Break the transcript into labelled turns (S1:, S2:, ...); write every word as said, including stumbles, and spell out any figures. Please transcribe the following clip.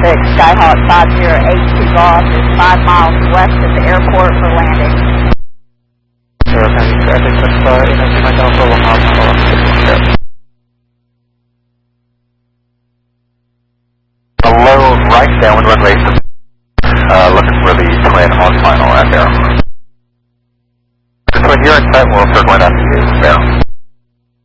S1: traffic. Skyhawk five zero eight two off is five miles west of the airport for landing.
S2: Zero heavy traffic with uh, energy right now for one mile per hour.
S3: Hello, right downwind runway. Uh, looking for the twin on final at there. The twin, you're in sight, we'll circle in after you there.